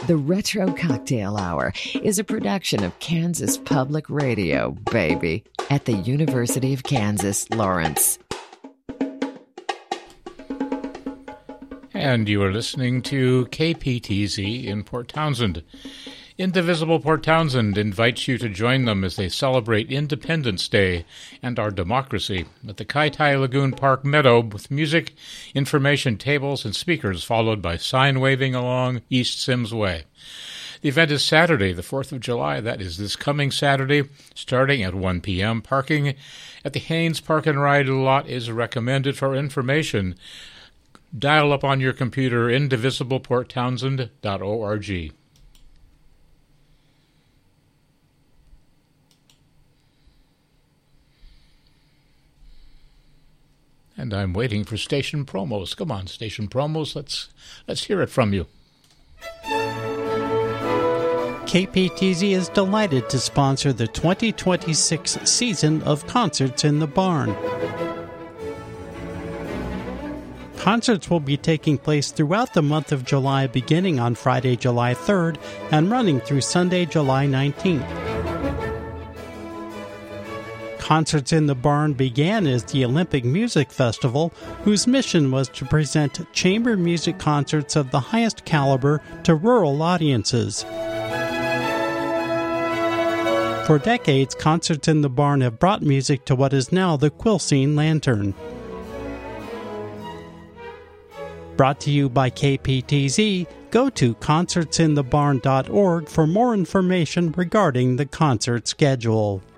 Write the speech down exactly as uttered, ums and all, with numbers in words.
The Retro Cocktail Hour is a production of Kansas Public Radio, baby, at the University of Kansas, Lawrence. And you are listening to K P T Z in Port Townsend. Indivisible Port Townsend invites you to join them as they celebrate Independence Day and our democracy at the Kaitai Lagoon Park Meadow with music, information tables, and speakers, followed by sign waving along East Sims Way. The event is Saturday, the fourth of July. That is this coming Saturday, starting at one p.m. Parking at the Haynes Park and Ride lot is recommended. For information, dial up on your computer indivisible port townsend dot org. And I'm waiting for station promos. Come on, station promos. Let's let's hear it from you. K P T Z is delighted to sponsor the twenty twenty-six season of Concerts in the Barn. Concerts will be taking place throughout the month of July, beginning on Friday, July third, and running through Sunday, July nineteenth. Concerts in the Barn began as the Olympic Music Festival, whose mission was to present chamber music concerts of the highest caliber to rural audiences. For decades, Concerts in the Barn have brought music to what is now the Quilcene Lantern. Brought to you by K P T Z, go to concerts in the barn dot org for more information regarding the concert schedule.